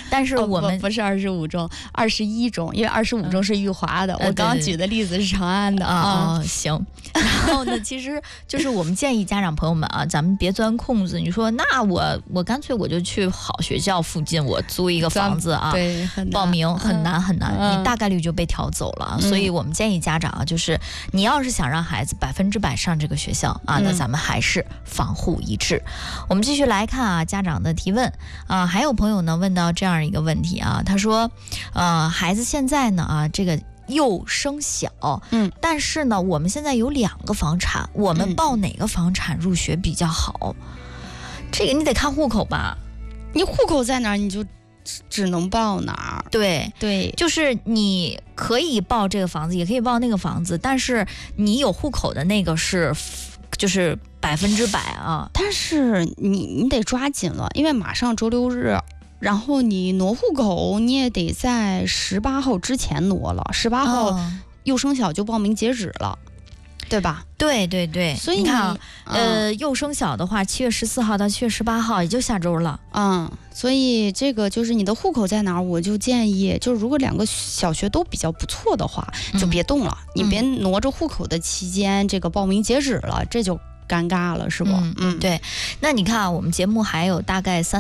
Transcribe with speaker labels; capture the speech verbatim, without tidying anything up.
Speaker 1: 但是我们、
Speaker 2: 哦、不, 不是二十五中，二十一中，因为二十五中是裕华的、嗯、我刚刚举的例子是长安的
Speaker 1: 啊、嗯。行，然后呢，其实就是我们建议家长朋友们啊，咱们别钻空子。你说那我我干脆我就去好学校附近，我租一个房子啊，
Speaker 2: 对，很难
Speaker 1: 报名很难很难、
Speaker 2: 嗯，
Speaker 1: 你大概率就被调走了。嗯、所以我们建议家长啊，就是你要是想让孩子百分之百上这个学校啊，那咱们还是防护一致。嗯、我们继续来看啊，家长的提问啊，还有朋友呢问到这样一个问题啊，他说，呃，孩子现在呢啊，这个幼升小，
Speaker 2: 嗯，
Speaker 1: 但是呢，我们现在有两个房产，我们报哪个房产入学比较好？嗯、这个你得看户口吧，
Speaker 2: 你户口在哪儿，你就只能报哪儿。
Speaker 1: 对
Speaker 2: 对，
Speaker 1: 就是你可以报这个房子，也可以报那个房子，但是你有户口的那个是，就是百分之百啊。
Speaker 2: 但是你你得抓紧了，因为马上周六日。然后你挪户口，你也得在十八号之前挪了，十八号幼升小就报名截止了，哦、对吧？
Speaker 1: 对对对，
Speaker 2: 所以
Speaker 1: 你, 你看，
Speaker 2: 嗯、
Speaker 1: 呃，幼升小的话，七月十四号到七月十八号，也就下周了。
Speaker 2: 嗯，所以这个就是你的户口在哪儿，我就建议，就是如果两个小学都比较不错的话，就别动了，嗯、你别挪着户口的期间，这个报名截止了，这就尴尬了，是不？
Speaker 1: 嗯嗯，对。那你看啊，我们节目还有大概三。